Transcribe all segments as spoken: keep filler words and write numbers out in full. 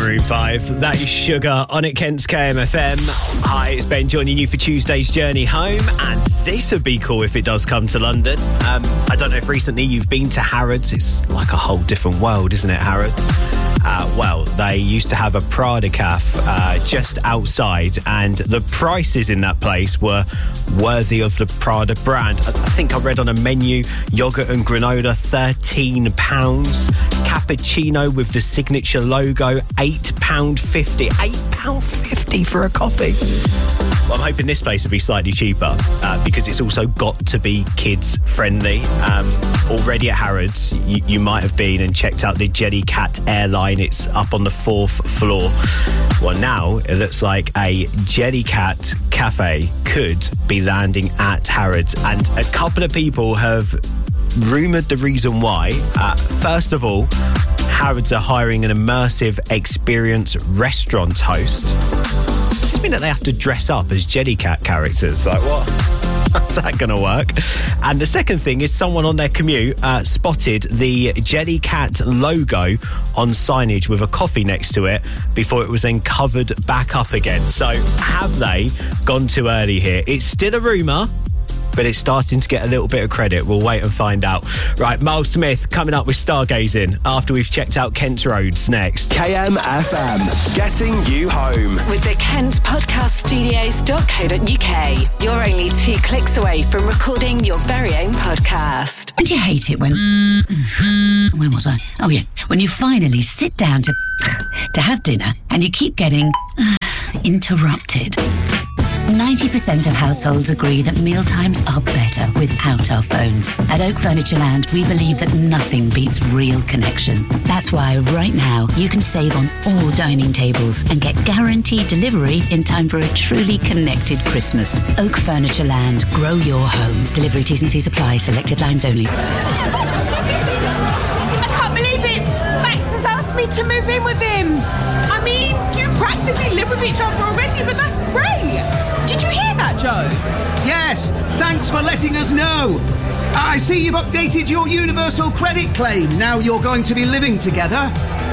Maroon five. That is Sugar on at Kent's K M F M. Hi, it's Ben joining you for Tuesday's journey home, and this would be cool if it does come to London. Um, I don't know if recently you've been to Harrods. It's like a whole different world, isn't it, Harrods? Uh, well, they used to have a Prada cafe uh, just outside, and the prices in that place were worthy of the Prada brand. I think I read on a menu, yoghurt and granola, thirteen pounds. Cappuccino with the signature logo, eight pounds fifty. eight pounds fifty for a coffee. Well, I'm hoping this place will be slightly cheaper uh, because it's also got to be kids friendly. Um, already at Harrods, you, you might have been and checked out the Jellycat airline. It's up on the fourth floor. Well, now it looks like a Jellycat cafe could be landing at Harrods, and a couple of people have rumoured the reason why. Uh, first of all, Harrods are hiring an immersive experience restaurant host. Does this mean that they have to dress up as Jellycat characters? Like, what? How's that going to work? And the second thing is someone on their commute uh, spotted the Jellycat logo on signage with a coffee next to it before it was then covered back up again. So have they gone too early here? It's still a rumour, but it's starting to get a little bit of credit. We'll wait and find out. Right, Miles Smith coming up with Stargazing after we've checked out Kent's Roads next. K M F M, getting you home. With the Kent Podcast Studios dot co dot uk. You're only two clicks away from recording your very own podcast. And you hate it when... When was I? Oh, yeah. When you finally sit down to... to have dinner and you keep getting... interrupted. ninety percent of households agree that mealtimes are better without our phones. At Oak Furniture Land, we believe that nothing beats real connection. That's why right now you can save on all dining tables and get guaranteed delivery in time for a truly connected Christmas. Oak Furniture Land, grow your home. Delivery T's and C's apply, selected lines only. I can't believe it! Max has asked me to move in with him. I mean, you practically live with each other already, but that's great. Did you hear that, Joe? Yes, thanks for letting us know. I see you've updated your universal credit claim. Now you're going to be living together.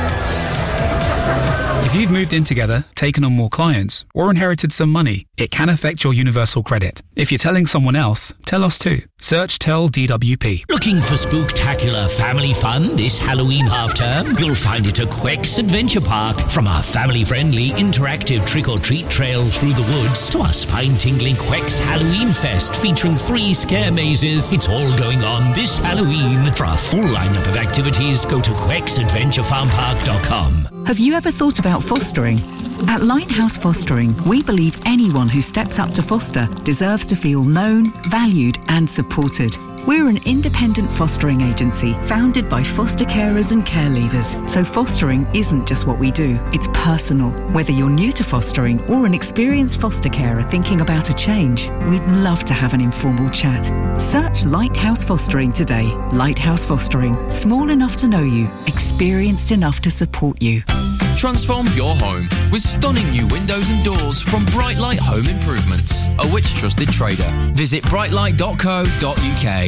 If you've moved in together, taken on more clients, or inherited some money, it can affect your universal credit. If you're telling someone else, tell us too. Search Tell D W P. Looking for spooktacular family fun this Halloween half-term? You'll find it at Quex Adventure Park. From our family-friendly interactive trick-or-treat trail through the woods to our spine-tingling Quex Halloween Fest featuring three scare mazes, it's all going on this Halloween. For our full lineup of activities, go to quex adventure farm park dot com. Have you ever thought about fostering? At Lighthouse Fostering, we believe anyone who steps up to foster deserves to feel known, valued and supported. We're an independent fostering agency founded by foster carers and care leavers. So fostering isn't just what we do, it's personal. Whether you're new to fostering or an experienced foster carer thinking about a change, we'd love to have an informal chat. Search Lighthouse Fostering today. Lighthouse Fostering, small enough to know you, experienced enough to support you. Transform your home with stunning new windows and doors from Brightlight Home Improvements, a Which trusted trader. Visit brightlight dot co dot uk.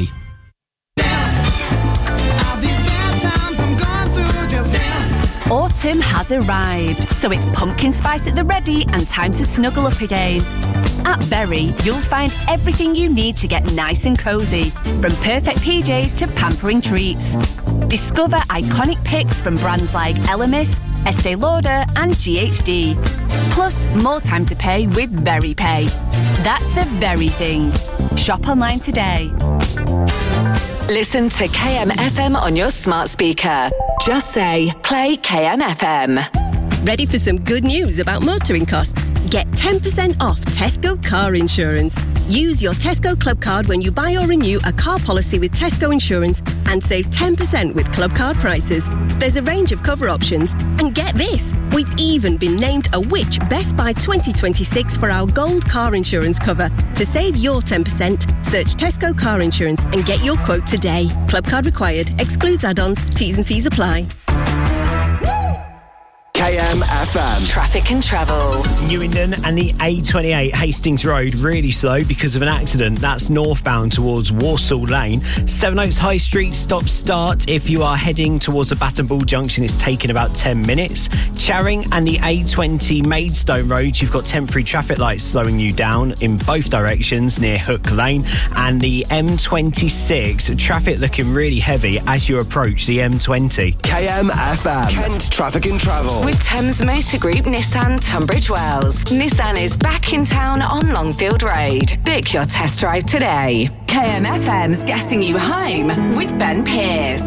Autumn has arrived, so it's pumpkin spice at the ready and time to snuggle up again. At Berry, you'll find everything you need to get nice and cosy, from perfect P Js to pampering treats. Discover iconic picks from brands like Elemis, Estee Lauder and G H D. Plus, more time to pay with Very Pay. That's the very thing. Shop online today. Listen to K M F M on your smart speaker. Just say, play K M F M. Ready for some good news about motoring costs? Get ten percent off Tesco car insurance. Use your Tesco Club card when you buy or renew a car policy with Tesco Insurance and save ten percent with Club card prices. There's a range of cover options. And get this, we've even been named a Which Best Buy twenty twenty-six for our gold car insurance cover. To save your ten percent, search Tesco Car Insurance and get your quote today. Club card required. Excludes add-ons. T's and C's apply. K M F M. Traffic and travel. Newington and the A twenty-eight Hastings Road really slow because of an accident. That's northbound towards Walsall Lane. Sevenoaks High Street stop start. If you are heading towards the Baton Ball Junction, it's taking about ten minutes. Charing and the A twenty Maidstone Road, you've got temporary traffic lights slowing you down in both directions near Hook Lane. And the M twenty-six, traffic looking really heavy as you approach the M twenty. K M F M. Kent Traffic and Travel. With Thames Motor Group Nissan Tunbridge Wells. Nissan is back in town on Longfield Road. Book your test drive today. K M F M's Getting You Home with Ben Pearce.